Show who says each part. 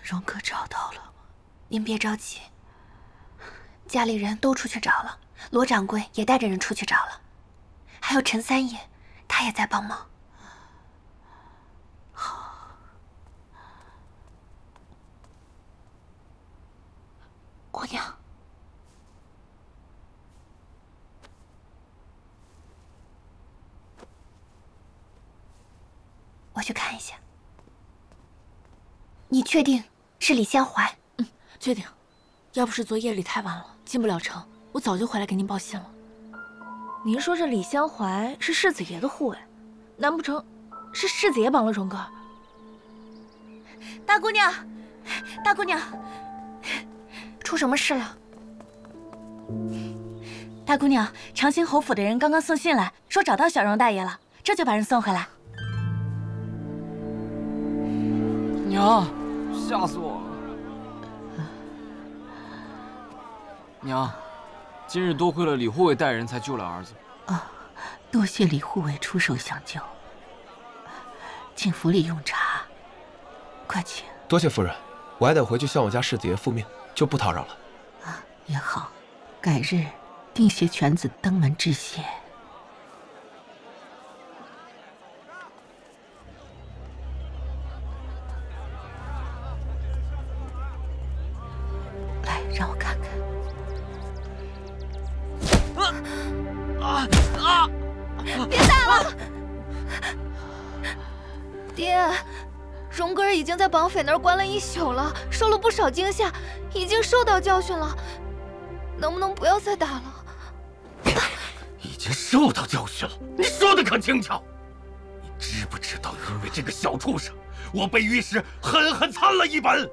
Speaker 1: 荣哥找到了，您别着急，家里人都出去找了，罗掌柜也带着人出去找了，还有陈三爷，他也在帮忙。好，姑娘，我去看一下。你确定是李香怀？
Speaker 2: 嗯，确定。要不是昨夜里太晚了，进不了城，我早就回来给您报信了。您说这李香怀是世子爷的护卫，难不成是世子爷绑了荣哥？
Speaker 1: 大姑娘，大姑娘，出什么事了？
Speaker 2: 大姑娘，长兴侯府的人刚刚送信来，说找到小荣大爷了，这就把人送回来。
Speaker 3: 娘，吓死我了！娘，今日多亏了李护卫带人才救了儿子。
Speaker 4: 啊，多谢李护卫出手相救。请府里用茶，快请。
Speaker 5: 多谢夫人，我还得回去向我家世子爷复命，就不打扰了。
Speaker 4: 啊，也好，改日定携犬子登门致谢。来，让我看看。
Speaker 1: 别打了！爹，荣哥已经在绑匪那儿关了1宿了，受了不少惊吓，已经受到教训了，能不能不要再打了？
Speaker 6: 已经受到教训了，你说的可轻巧？你知不知道，因为这个小畜生，我被御史狠狠参了一本？